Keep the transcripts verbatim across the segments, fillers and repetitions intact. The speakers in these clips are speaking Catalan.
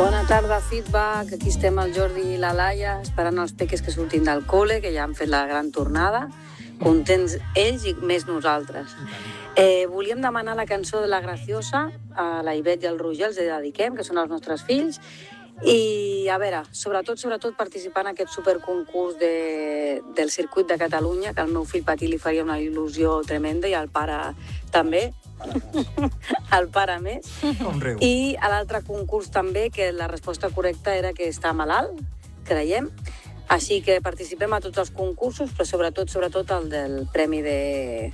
Bona tarda, Feedback. Aquí estem el Jordi i la Laia esperant els peques que surtin del col·le, que ja han fet la gran tornada. Contents ells i més nosaltres. Eh, volíem demanar la cançó de La Graciosa, a la Ivet i al Roger, els dediquem, que són els nostres fills. I, a veure, sobretot, sobretot participar en aquest superconcurs de, del circuit de Catalunya, que al meu fill petit li faria una il·lusió tremenda i al pare també. El pare més. Com riu. I a l'altre concurs també, que la resposta correcta era que està malalt, creiem. Així que participem a tots els concursos, però sobretot, sobretot el del Premi de,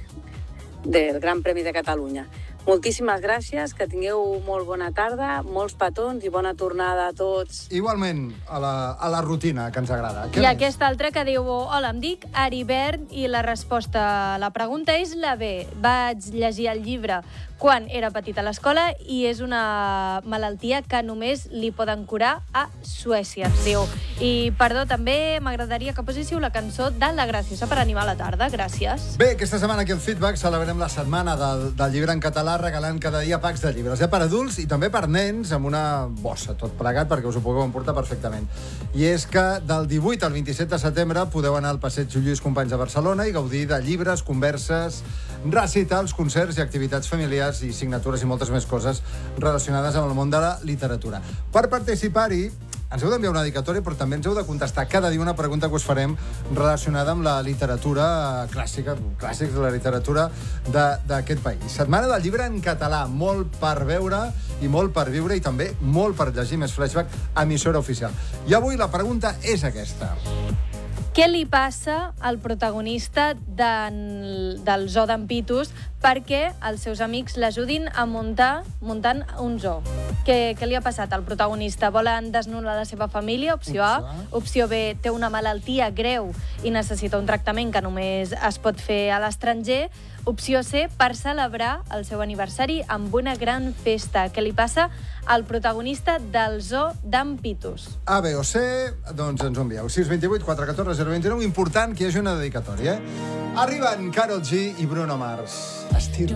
del Gran Premi de Catalunya. Moltíssimes gràcies, que tingueu molt bona tarda, molts petons i bona tornada a tots. Igualment, a la, a la rutina, que ens agrada. Què I més? aquest altre que diu, hola, em dic Aribert, i la resposta, la pregunta és la B. Vaig llegir el llibre quan era petit a l'escola i és una malaltia que només li poden curar a Suècia, ens diu. I, perdó, també m'agradaria que poséssiu la cançó de La Graciosa per animar la tarda. Gràcies. Bé, aquesta setmana aquí al Feedback celebrem la setmana del, del llibre en català, regalant cada dia packs de llibres, ja per adults i també per nens, amb una bossa, tot plegat, perquè us ho pugueu emportar perfectament. I és que del divuit al vint-i-set de setembre podeu anar al Passeig Lluís Companys de Barcelona i gaudir de llibres, converses, recitals, concerts i activitats familiars i signatures i moltes més coses relacionades amb el món de la literatura. Per participar-hi, ens heu d'enviar una dedicatòria, però també ens heu de contestar cada dia una pregunta que us farem relacionada amb la literatura clàssica, clàssics de la literatura d'aquest país. Setmana del llibre en català, molt per veure i molt per viure i també molt per llegir més Flashback, emissora oficial. I avui la pregunta és aquesta. Què li passa al protagonista del, del zoo d'en Pitus perquè els seus amics l'ajudin a muntar muntant un zoo? Què, què li ha passat al protagonista? Volen desnudar la seva família? Opció A. Opció B. Té una malaltia greu i necessita un tractament que només es pot fer a l'estranger. Opció C. Per celebrar el seu aniversari amb una gran festa. Què li passa al protagonista del zoo d'en Pitus? A, B o C, doncs ens ho envieu. sis dos vuit quatre un quatre zero dos nou. Important que hi hagi una dedicatòria, eh? Arriben Karol G i Bruno Mars. Estiro.